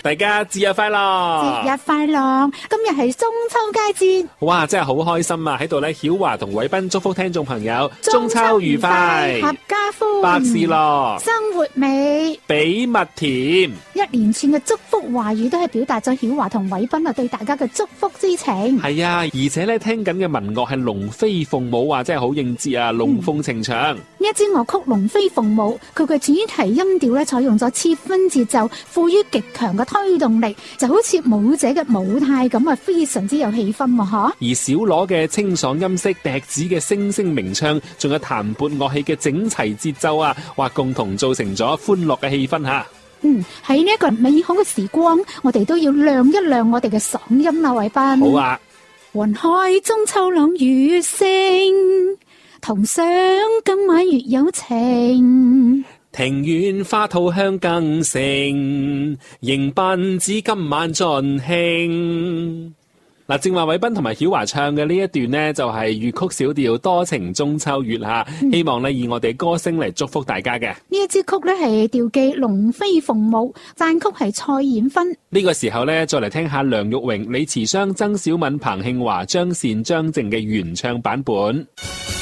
大家節日快樂！ 節日快樂！今日係中秋佳節， 哇，真係好開心啊！喺度咧，曉華同偉斌祝福聽眾朋友中秋愉快， 合家歡， 百事樂， 生活美， 比蜜甜。 一連串嘅祝福話語都係表達咗曉華同偉斌對大家嘅祝福之情。 係啊，而且咧聽緊嘅民樂係龍飛鳳舞啊，真係好應節啊，龍鳳呈祥。 呢一支樂曲龍飛鳳舞，佢嘅主題音調咧採用咗切分節奏，賦予極強嘅推動力，就好似舞者嘅舞態咁啊，非常之有氣氛喎，嗬。而小鑼嘅清爽音色，笛子嘅聲聲鳴唱，仲有彈撥樂器嘅整齊節奏啊，哇，共同造成咗歡樂嘅氣氛吓。 喺呢一個美好嘅時光，我哋都要亮一亮我哋嘅嗓音啦，偉斌。 好啊！ 雲海中秋朗月聲，同賞今晚月有情。 庭院花吐香更盛，迎賓至今晚盡興。嗱，正話偉斌同埋曉華唱嘅呢一段呢，就係粵曲小調多情中秋月吓，希望呢以我哋歌聲嚟祝福大家嘅。呢一支曲呢係調記龍飛鳳舞，讚曲係蔡衍芬。 呢個時候呢，再嚟聽下梁玉榮、李慈湘、曾小敏、彭慶華、張善、張靜嘅原唱版本。